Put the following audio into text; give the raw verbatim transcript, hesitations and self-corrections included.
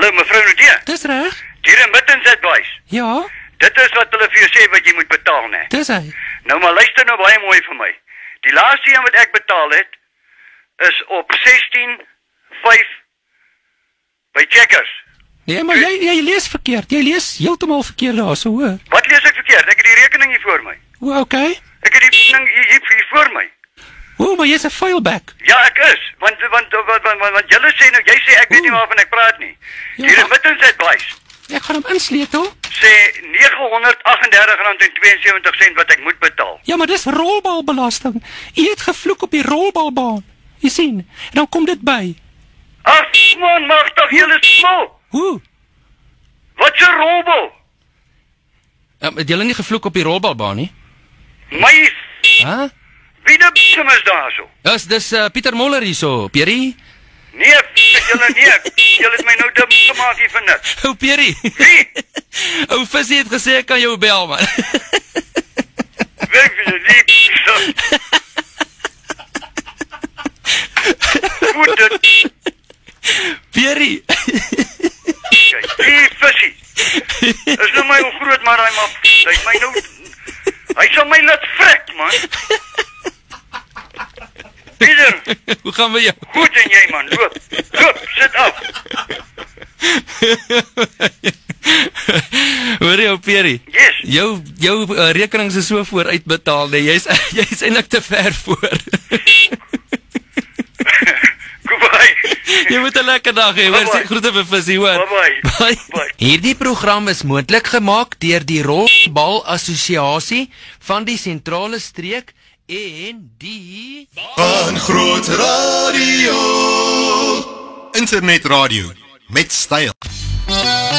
Hallo mevrou Nudee. Dis reg. Hier in Mittensidbuis. Ja, Dit is wat hulle vir jou sê wat jy moet betaal, né? dis hy. Nou maar luister nou baie mooi vir my. Die laaste een wat ek betaal het is op sestien vyf by Checkers. Nee, maar jy jy lees verkeerd. Jy lees heeltemal verkeerd daar, so hoor. Wat lees ek verkeerd? Ek het die rekening hier voor my. O, okay. Ek het die rekening hier, hier, hier voor my. O, maar jy's 'n failback. Ja, ek is. Want want want want, want, want julle sê nou, jy sê ek weet nie waarvan ek praat nie. Ja, Hier in maar- Mittensidbuis Ek gaan hom insleutel. sê nege honderd agt en dertig rand en twee en sewentig sent wat ek moet betaal. Ja, maar dis rolbalbelasting. Jy het gevloek op die rolbalbaan. Jy sien, en dan kom dit by. Ag man, mag toch julle smol. Hoe? Wat 'n rolbal? Um, het julle nie gevloek op die rolbalbaan nie? My Huh? wie die b***em is daar so? Dis dis uh, Pieter Moller hierso, Pierie. Nee, f- julle nee. Julle het my nou dim gemaak hier van niks. Ou Pierie. Wie? Ou Visie het gesê ek kan jou bel man. Weg vir jou lief. Goed dit. Pierie. Kyk, die visie. Is nou my hoe groot maar hy maar hy my nou hy sal my laat vrek man. Pieter, Hoe gaan met jou? goed en jy man, loop. Loop, sit af. Hoor jy ou Pierie? Yes. Jou jou uh, rekenings is so vooruitbetaal, nee. Jy's jy's eintlik te ver voor. Goodbye. Jy moet 'n lekker dag hê. Hoor, Bye-bye. sê groete vir Visie, hoor. Bye-bye. Bye. Bye. Hierdie program is moontlik gemaak deur die Rolbal Assosiasie van die Sentrale Streek en die Van Groot Radio. Internetradio met styl.